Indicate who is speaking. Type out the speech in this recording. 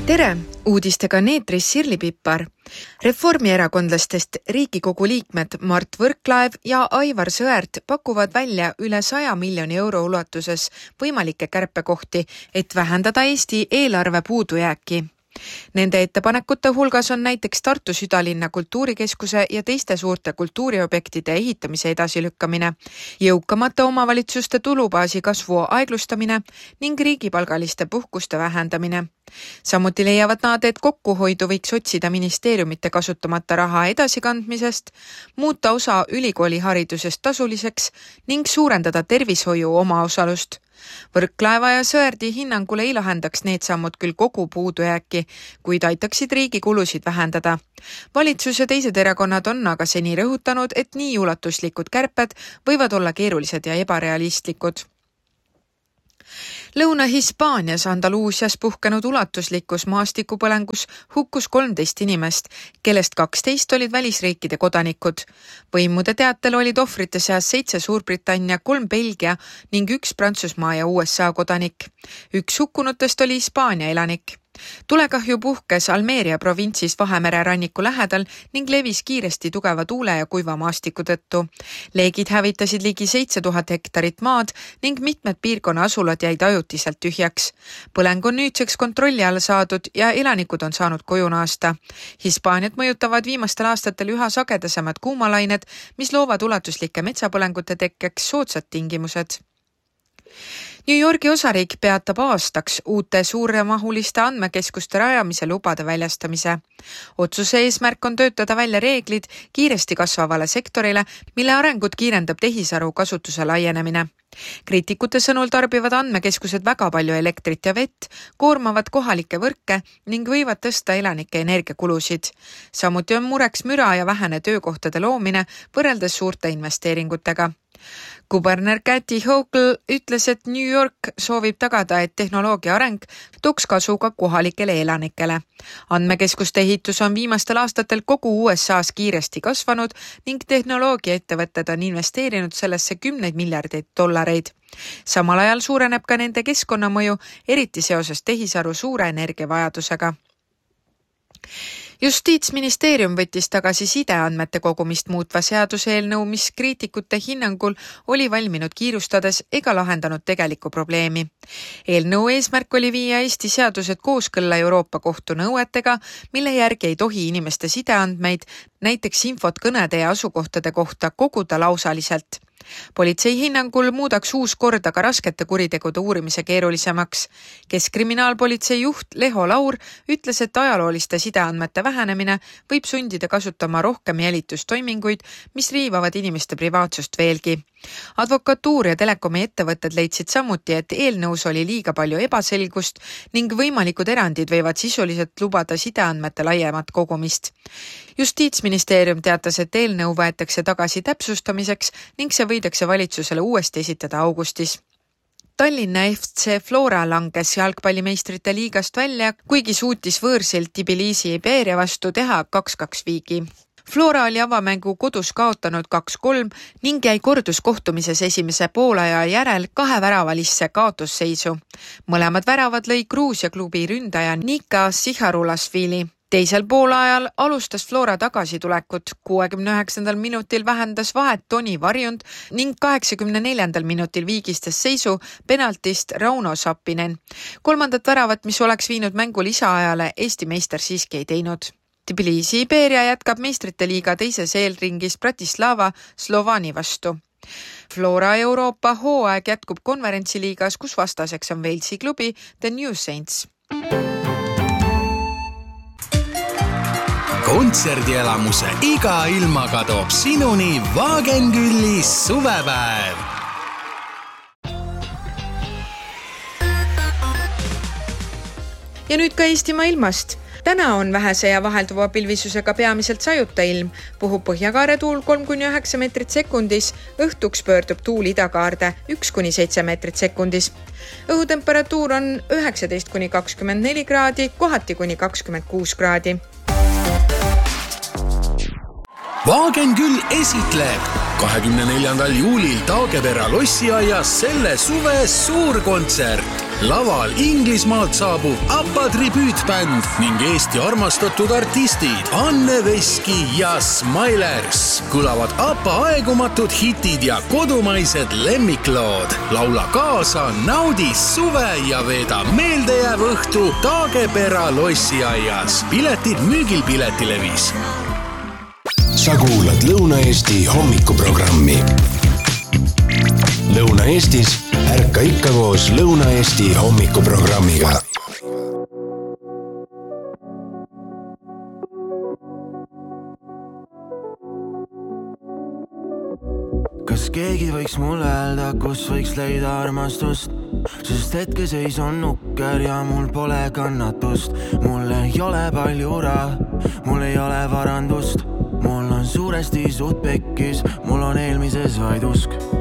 Speaker 1: Tere! Uudistega neetris Sirli Pippar. Reformierakondlastest Riigikogu liikmed Mart Võrklaev ja Aivar Sõerd pakuvad välja üle 100 miljoni euro ulatuses võimalikke kärpekohti, et vähendada Eesti eelarve puudujääki. Nende ettepanekute hulgas on näiteks Tartu südalinna kultuurikeskuse ja teiste suurte kultuuriobjektide ehitamise edasilükkamine, jõukamate omavalitsuste tulubaasi kasvu aeglustamine ning riigipalgaliste puhkuste vähendamine. Samuti leiavad nad, et kokkuhoidu võiks otsida ministeeriumite kasutamata raha edasikandmisest, muuta osa ülikooliharidusest tasuliseks ning suurendada tervishoiu omaosalust. Võrklaeva ja Sõerdi hinnangul ei lahendaks need sammud küll kogu puudujääki, kuid aitaksid riigi kulusid vähendada. Valitsus ja teised erakonnad on aga seni rõhutanud, et nii ulatuslikud kärped võivad olla keerulised ja ebarealistlikud. Lõuna-Hispaanias Andaluusias puhkenud ulatuslikus maastikupõlengus hukkus 13 inimest, kellest 12 olid välisriikide kodanikud. Võimude teatel olid ohvrite seas 7 Suurbritannia, 3 Belgia ning 1 Prantsusmaa ja USA kodanik. 1 hukkunutest oli Hispaania elanik. Tulekahju puhkes Almeria provintsis Vahemere ranniku lähedal ning levis kiiresti tugeva tuule ja kuiva maastiku tõttu. Leegid hävitasid ligi 7000 hektarit maad ning mitmed piirkonna asulad jäid ajutiselt tühjaks. Põleng on nüüdseks kontrolli alla saadud ja elanikud on saanud koju naasta. Hispaaniat mõjutavad viimastel aastatel üha sagedasemad kuumalained, mis loovad ulatuslike metsapõlengute tekkeks soodsad tingimused. New Yorgi osariik peatab aastaks uute suuremahuliste andmekeskuste rajamise lubade väljastamise. Otsuse eesmärk on töötada välja reeglid kiiresti kasvavale sektorile, mille arengut kiirendab tehisaru kasutuse laienemine. Kriitikute sõnul tarbivad andmekeskused väga palju elektrit ja vett, koormavad kohalikke võrke ning võivad tõsta elanike energiakulusid. Samuti on mureks müra ja vähene töökohtade loomine võrreldes suurte investeeringutega. Kuberner Kathy Hochul ütles, et New York soovib tagada, et tehnoloogia areng tooks kasu ka kohalikele elanikele. Andmekeskuste ehitus on viimastel aastatel kogu USAs kiiresti kasvanud ning tehnoloogiaettevõtted on investeerinud sellesse 10 miljardeid dollareid. Samal ajal suureneb ka nende keskkonnamõju, eriti seoses tehisaru suure energiavajadusega. Justiitsministeerium võttis tagasi sideandmete kogumist muutva seaduseelnõu, mis kriitikute hinnangul oli valminud kiirustades ega lahendanud tegelikku probleemi. Eelnõu eesmärk oli viia Eesti seadused kooskõlla Euroopa Kohtu nõuetega, mille järgi ei tohi inimeste sideandmeid, näiteks infot kõnede ja asukohtade kohta koguda lausaliselt. Politsei hinnangul muudaks uus kord aga raskete kuritegude uurimise keerulisemaks. Keskkriminaalpolitsei juht Leho Laur ütles, et ajalooliste sideandmete vähenemine võib sundida kasutama rohkem jälitustoiminguid, mis riivavad inimeste privaatsust veelgi. Advokatuur ja telekomi ettevõtted leidsid samuti, et eelnõus oli liiga palju ebaselgust ning võimalikud erandid võivad sisuliselt lubada sideandmete laiemat kogumist. Justiitsministeerium teatas, et eelnõu võetakse tagasi täpsustamiseks ning see võidakse valitsusele uuesti esitada augustis. Tallinna FC Flora langes jalgpallimeistrite liigast välja, kuigi suutis võõrsilt Tbilisi Iberia vastu teha 2-2 viigi. Flora oli avamängu kodus kaotanud 2-3 ning jäi korduskohtumises esimese poolaja järel 2 väravalisse kaotusseisu. Mõlemad väravad lõi Gruusia klubi ründaja Nika Siharulasvili. Teisel poolajal alustas Flora tagasitulekut. 69. minutil vähendas vahet Toni Varjund ning 84. minutil viigistas seisu penaltist Rauno Sappinen. 3. väravat, mis oleks viinud mängu lisaajale, Eesti meister siiski ei teinud. Tbilisi Iberia jätkab meistrite liiga teises eelringis Bratislava Slovani vastu. Flora Euroopa hooaeg jätkub konverentsiliigas, kus vastaseks on Walesi klubi The New Saints.
Speaker 2: Kontserdielamuse iga ilmaga toob sinuni Wagenkülli suvepäev.
Speaker 1: Ja nüüd ka Eestimaa ilmast. Täna on vähese ja vahelduva pilvisusega peamiselt sajuta ilm. Puhub põhjakaare tuul 3-9 meetrit sekundis. Õhtuks pöördub tuul idakaarde 1-7 meetrit sekundis. Õhutemperatuur on 19-24 kraadi, kohati kuni 26 kraadi.
Speaker 2: Wagenküll esitleb 24. juulil Taagepera lossiaias selle suve suurkontsert. laval Inglismaalt saabub ABBA tribüütbänd ning Eesti armastatud artistid Anne Veski ja Smilers. Kõlavad ABBA aegumatud hitid ja kodumaised lemmiklood. Laula kaasa, naudi suve ja veeda meeldejääv õhtu Taagepera lossiaias. Piletid müügil Piletilevis.
Speaker 3: Sa kuulad Lõuna-Eesti hommikuprogrammi. Lõuna-Eestis ärka ikka koos Lõuna-Eesti hommikuprogrammiga.
Speaker 4: Kas keegi võiks mulle öelda, kus võiks leida armastust? Sest hetkeseis on nukker ja mul pole kannatust. Mul ei ole palju raha, mul ei ole varandust. Mul on suuresti suht pekkis, mul on eelmises vaid usk.